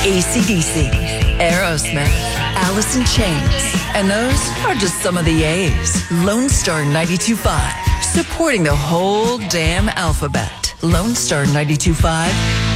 AC/DC, Aerosmith, Alice in Chains, and those are just some of the A's. Lone Star 92.5, supporting the whole damn alphabet. Lone Star 92.5